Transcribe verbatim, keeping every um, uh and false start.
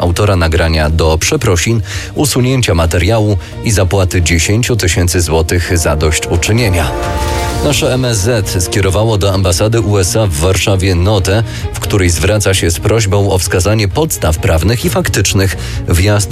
autora nagrania do przeprosin, usunięcia materiału i zapłaty dziesięć tysięcy złotych zadośćuczynienia. Nasze M S Z skierowało do ambasady U S A w Warszawie notę, w której zwraca się z prośbą o wskazanie podstaw prawnych i faktycznych wjazdu